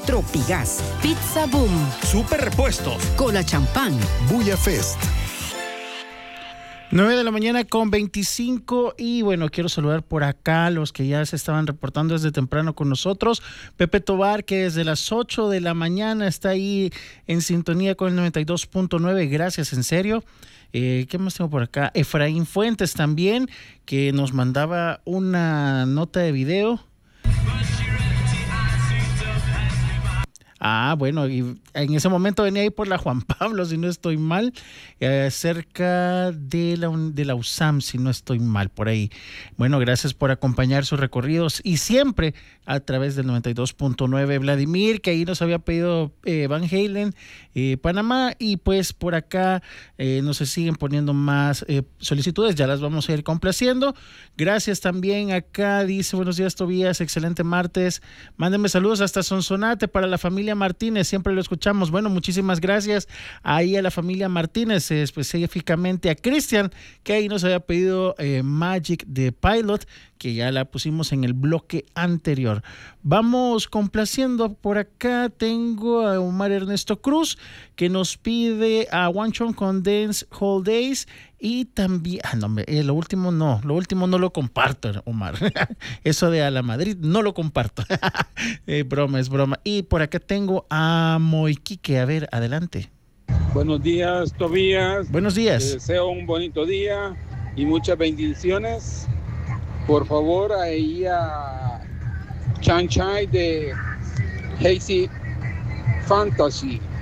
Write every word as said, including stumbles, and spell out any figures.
Tropigas, Pizza Boom, Super Repuestos, Cola Champán, Bulla Fest. nueve de la mañana con veinticinco y bueno, quiero saludar por acá a los que ya se estaban reportando desde temprano con nosotros. Pepe Tobar, que desde las ocho de la mañana está ahí en sintonía con el noventa y dos punto nueve, gracias, en serio. Eh, ¿Qué más tengo por acá? Efraín Fuentes también, que nos mandaba una nota de video. Ah, bueno, y en ese momento venía ahí por la Juan Pablo, si no estoy mal, eh, cerca de la, de la U S A M, si no estoy mal, por ahí. Bueno, gracias por acompañar sus recorridos y siempre a través del noventa y dos punto nueve. Vladimir, que ahí nos había pedido eh, Van Halen, eh, Panamá, y pues por acá eh, nos se siguen poniendo más eh, solicitudes, ya las vamos a ir complaciendo. Gracias también acá, dice, buenos días Tobías, excelente martes, mándenme saludos hasta Sonsonate para la familia Martínez, siempre lo escuchamos. Bueno, muchísimas gracias ahí a la familia Martínez, específicamente a Cristian, que ahí nos había pedido eh, Magic de Pilot, que ya la pusimos en el bloque anterior. Vamos complaciendo por acá. Tengo a Omar Ernesto Cruz, que nos pide a One Chon con Dance Whole Days. Y también, ah, no, eh, lo último no, lo último no lo comparto, Omar. Eso de a la Madrid no lo comparto. eh, broma, es broma. Y por acá tengo a Moiquique. A ver, adelante. Buenos días, Tobías. Buenos días. Te deseo un bonito día y muchas bendiciones. Por favor, ahí a Chan Chai de Hazy Fantasy.